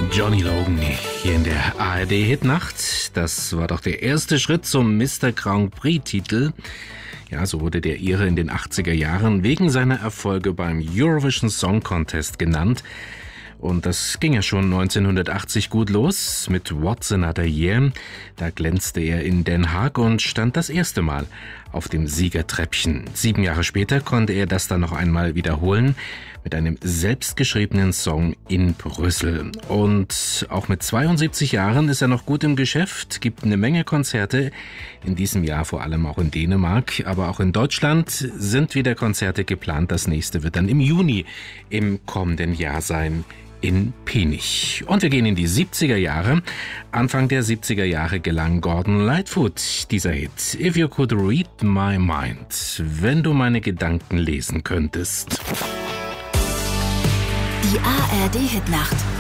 Johnny Logan hier in der ARD-Hitnacht. Das war doch der erste Schritt zum Mr. Grand Prix-Titel. Ja, so wurde der Ire in den 80er Jahren wegen seiner Erfolge beim Eurovision Song Contest genannt. Und das ging ja schon 1980 gut los mit What's Another Year. Da glänzte er in Den Haag und stand das erste Mal auf dem Siegertreppchen. 7 Jahre später konnte er das dann noch einmal wiederholen mit einem selbstgeschriebenen Song in Brüssel. Und auch mit 72 Jahren ist er noch gut im Geschäft, gibt eine Menge Konzerte, in diesem Jahr vor allem auch in Dänemark, aber auch in Deutschland sind wieder Konzerte geplant. Das nächste wird dann im Juni im kommenden Jahr sein. In Penich. Und wir gehen in die 70er Jahre. Anfang der 70er Jahre gelang Gordon Lightfoot dieser Hit. If you could read my mind. Wenn du meine Gedanken lesen könntest. Die ARD Hitnacht.